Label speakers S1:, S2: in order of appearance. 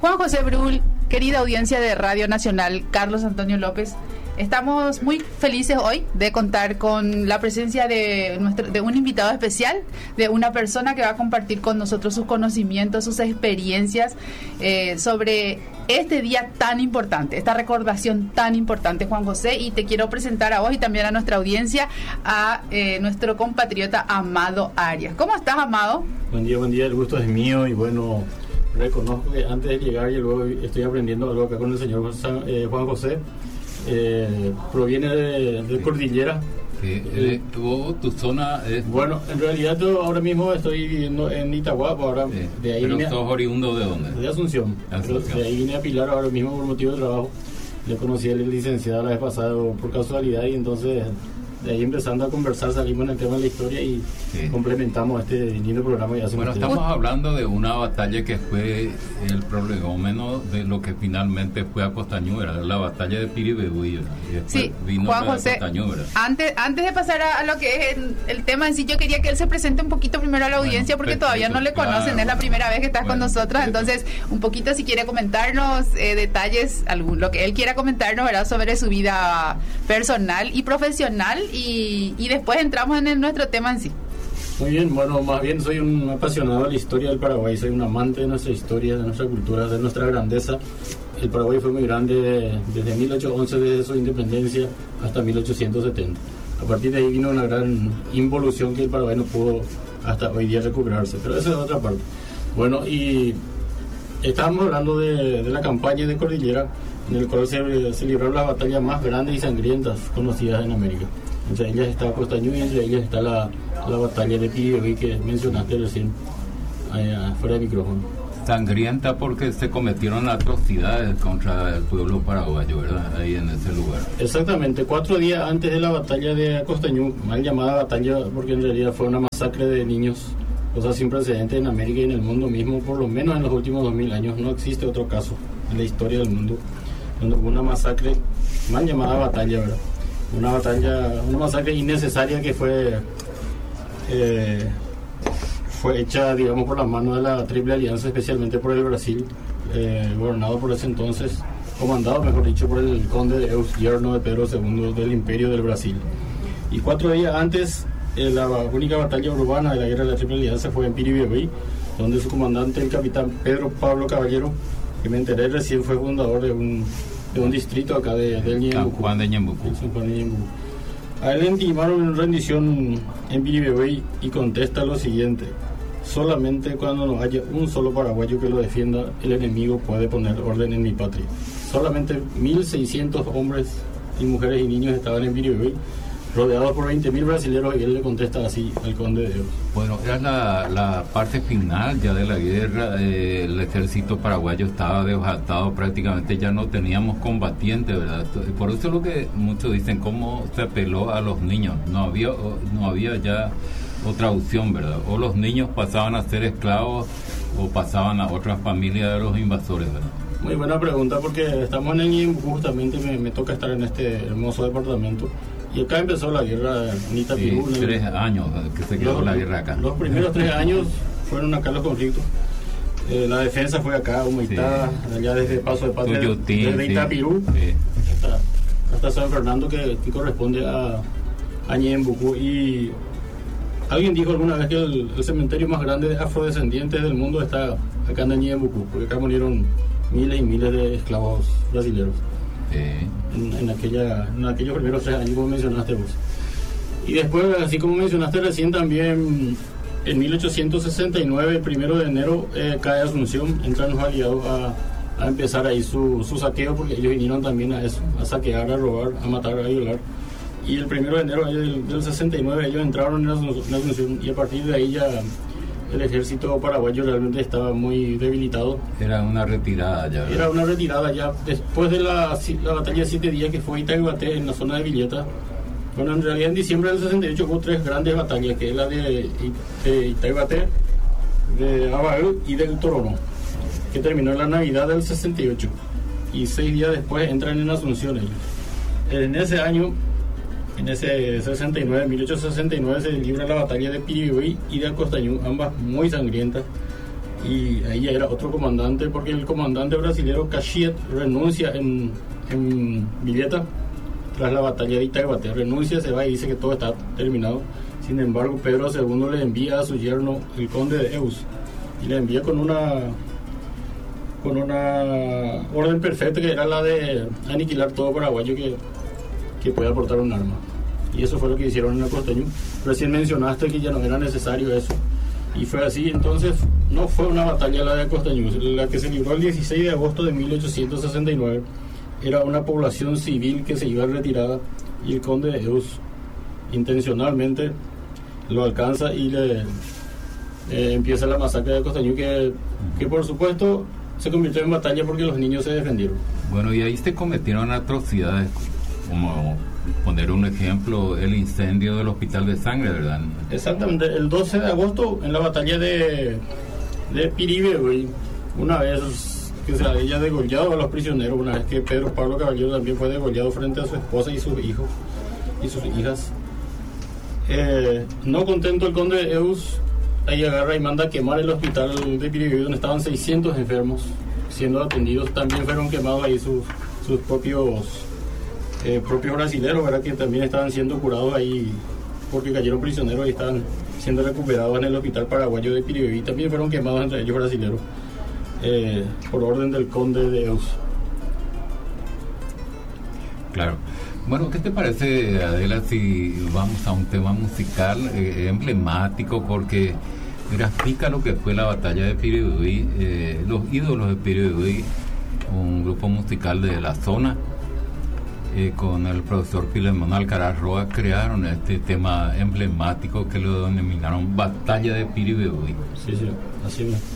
S1: Juan José Brul, querida audiencia de Radio Nacional, Carlos Antonio López, estamos muy felices hoy de contar con la presencia de un invitado especial, de una persona que va a compartir con nosotros sus conocimientos, sus experiencias sobre este día tan importante, esta recordación tan importante, Juan José, y te quiero presentar a vos y también a nuestra audiencia a nuestro compatriota Amado Arias. ¿Cómo estás, Amado?
S2: Buen día, el gusto es mío y bueno, reconozco que antes de llegar y luego estoy aprendiendo algo acá con el señor Juan José. Proviene de Cordillera.
S3: Sí, tu zona es...
S2: Bueno, en realidad yo ahora mismo estoy viviendo en Itaguapo, ahora
S3: sí,
S2: de ahí
S3: ¿pero
S2: vine
S3: sos oriundo de dónde?
S2: De Asunción. De ahí vine a Pilar ahora mismo por motivo de trabajo. Le conocí al licenciado la vez pasada por casualidad y entonces de ahí empezando a conversar salimos en el tema de la historia y sí, complementamos este lindo programa.
S3: Bueno, estamos hablando de una batalla que fue el prolegómeno de lo que finalmente fue a Costañuera, la batalla de Piribebuy.
S1: Sí, Juan José, antes de pasar a lo que es el tema en sí, yo quería que él se presente un poquito primero a la audiencia, porque todavía no le conocen, claro, es la primera vez que estás con nosotros, entonces un poquito si quiere comentarnos detalles, lo que él quiera comentarnos, ¿verdad?, sobre su vida personal y profesional. Y después entramos en nuestro tema en sí.
S2: Muy bien, bueno, más bien soy un apasionado de la historia del Paraguay, soy un amante de nuestra historia, de nuestra cultura, de nuestra grandeza. El Paraguay fue muy grande desde 1811, desde su independencia, hasta 1870. A partir de ahí vino una gran involución que el Paraguay no pudo hasta hoy día recuperarse, pero esa es otra parte. Bueno, y estábamos hablando de la campaña de Cordillera, en el cual se libraron las batallas más grandes y sangrientas conocidas en América. Entre ellas está Costañú y entre ellas está la batalla de Piribebuy que mencionaste recién, fuera de micrófono.
S3: Sangrienta porque se cometieron atrocidades contra el pueblo paraguayo, ¿verdad? Ahí en ese lugar.
S2: Exactamente, 4 días antes de la batalla de Costañú, mal llamada batalla porque en realidad fue una masacre de niños, cosa sin precedentes en América y en el mundo mismo, por lo menos en los últimos 2000 años. No existe otro caso en la historia del mundo donde hubo una masacre, mal llamada batalla, ¿verdad? Una masacre innecesaria que fue hecha, digamos, por las manos de la Triple Alianza, especialmente por el Brasil, gobernado por ese entonces, comandado, mejor dicho, por el conde de Eus, yerno de Pedro II del Imperio del Brasil. Y 4 días antes, la única batalla urbana de la guerra de la Triple Alianza fue en Piribebuy, donde su comandante, el capitán Pedro Pablo Caballero, que me enteré recién fue fundador de un distrito acá del Ñembucú.
S3: San Juan de Ñembucú.
S2: A él le intimaron en rendición en Piribebuy y contesta lo siguiente: solamente cuando no haya un solo paraguayo que lo defienda, el enemigo puede poner orden en mi patria. Solamente 1.600 hombres y mujeres y niños estaban en Piribebuy, rodeados por 20.000 brasileños, y él le contesta así al conde de Eus.
S3: Bueno, era la parte final ya de la guerra. El ejército paraguayo estaba devastado, prácticamente ya no teníamos combatientes, ¿verdad? Por eso es lo que muchos dicen, cómo se apeló a los niños. No había ya otra opción, ¿verdad? O los niños pasaban a ser esclavos o pasaban a otras familias de los invasores, ¿verdad?
S2: Muy buena pregunta, porque estamos en el Ñembucú, justamente me toca estar en este hermoso departamento. Y acá empezó la guerra en Itapirú.
S3: Sí, 3 años que se quedó la guerra acá.
S2: Los primeros 3 años fueron acá los conflictos. La defensa fue acá, Humaitá, sí, allá desde Paso de Patria, desde Itapirú, sí, hasta San Fernando, que corresponde a Ñembucú. Y alguien dijo alguna vez que el cementerio más grande de afrodescendientes del mundo está acá en Ñembucú, porque acá murieron miles y miles de esclavos brasileños. En aquellos primeros 3 años, como mencionaste vos. Y después, así como mencionaste recién, también en 1869, el 1 de enero, cae Asunción, entran los aliados a empezar ahí su saqueo, porque ellos vinieron también a eso, a saquear, a robar, a matar, a violar. Y el 1 de enero del 69 ellos entraron en Asunción, y a partir de ahí ya el ejército paraguayo realmente estaba muy debilitado.
S3: Era una retirada ya, ¿verdad?
S2: Era una retirada ya. Después de la batalla de 7 días que fue Itaiguaté, en la zona de Villeta. Bueno, en realidad en diciembre del 68 hubo 3 grandes batallas, que es la de Itaiguaté, de Abael y del Torono, que terminó en la Navidad del 68. Y 6 días después entran en Asunción ellos. En ese año, en ese 69, 1869, se libra la batalla de Piribebuy y de Costañú, ambas muy sangrientas. y ahí era otro comandante, porque el comandante brasileño Caxiet renuncia en Villeta tras la batalla de Itaguaté, renuncia, se va y dice que todo está terminado. Sin embargo, Pedro II le envía a su yerno, el conde de Eus, y le envía con una orden perfecta, que era la de aniquilar todo paraguayo que pueda portar un arma. Y eso fue lo que hicieron en Acostañú. Recién mencionaste que ya no era necesario eso, y fue así. Entonces no fue una batalla la de Acostañú, la que se libró el 16 de agosto de 1869. Era una población civil que se iba retirada, y el conde de Eus intencionalmente lo alcanza y le empieza la masacre de Acostañú, que por supuesto se convirtió en batalla porque los niños se defendieron.
S3: Bueno, y ahí se cometieron atrocidades, como poner un ejemplo, el incendio del Hospital de Sangre, ¿verdad?
S2: Exactamente, el 12 de agosto en la batalla de Piribe, una vez que se había degollado a los prisioneros, una vez que Pedro Pablo Caballero también fue degollado frente a su esposa y sus hijos y sus hijas. No contento el conde de Eus, ahí agarra y manda a quemar el hospital de Piribe, donde estaban 600 enfermos siendo atendidos. También fueron quemados ahí sus propios brasileros, ¿verdad?, que también estaban siendo curados ahí porque cayeron prisioneros y estaban siendo recuperados en el hospital paraguayo de Piribe. También fueron quemados entre ellos brasileros por orden del conde de Eus.
S3: Claro. Bueno, ¿qué te parece, Adela, si vamos a un tema musical emblemático, porque grafica lo que fue la batalla de Piribebuy? Los ídolos de Piribebuy, un grupo musical de la zona, con el profesor Filemón Alcaraz Roa, crearon este tema emblemático que lo denominaron Batalla de Piribebuy.
S2: Sí, así mismo.